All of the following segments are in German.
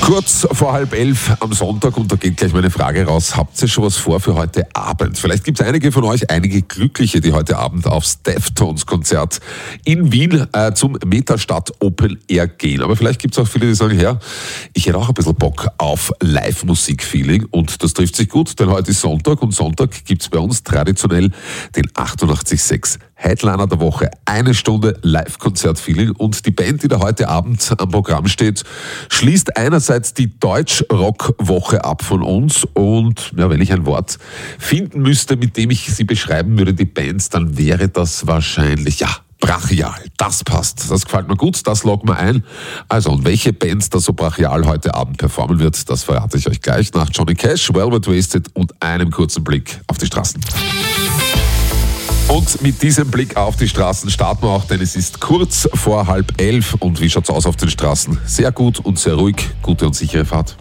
Kurz vor 10:30 am Sonntag, und da geht gleich meine Frage raus, habt ihr schon was vor für heute Abend? Vielleicht gibt es einige von euch, einige Glückliche, die heute Abend aufs Deftones-Konzert in Wien zum Metastadt Open Air gehen. Aber vielleicht gibt es auch viele, die sagen, ja, ich hätte auch ein bisschen Bock auf Live-Musik-Feeling, und das trifft sich gut, denn heute ist Sonntag, und Sonntag gibt es bei uns traditionell den 88.6 Headliner der Woche. 1 Stunde Live-Konzert-Feeling, und die Band, die da heute Abend am Programm steht, schließt einerseits die Deutsch-Rock-Woche ab von uns, und ja, wenn ich ein Wort finden müsste, mit dem ich sie beschreiben würde, die Bands, dann wäre das wahrscheinlich, ja, brachial. Das passt. Das gefällt mir gut, das loggen wir ein. Also, und welche Bands da so brachial heute Abend performen wird, das verrate ich euch gleich nach Johnny Cash, Velvet Wasted und einem kurzen Blick auf die Straßen. Und mit diesem Blick auf die Straßen starten wir auch, denn es ist kurz vor 10:30. Und wie schaut's aus auf den Straßen? Sehr gut und sehr ruhig. Gute und sichere Fahrt.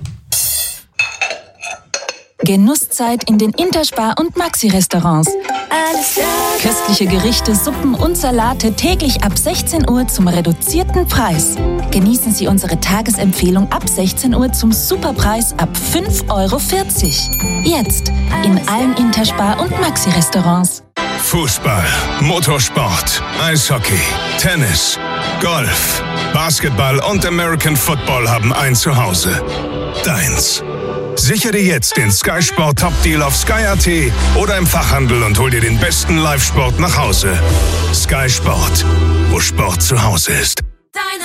Genusszeit in den Interspar- und Maxi-Restaurants. Köstliche Gerichte, Suppen und Salate täglich ab 16 Uhr zum reduzierten Preis. Genießen Sie unsere Tagesempfehlung ab 16 Uhr zum Superpreis ab 5,40 €. Jetzt in allen Interspar- und Maxi-Restaurants. Fußball, Motorsport, Eishockey, Tennis, Golf, Basketball und American Football haben ein Zuhause. Deins. Sichere jetzt den Sky Sport Top Deal auf Sky.at oder im Fachhandel und hol dir den besten Live-Sport nach Hause. Sky Sport, wo Sport zu Hause ist.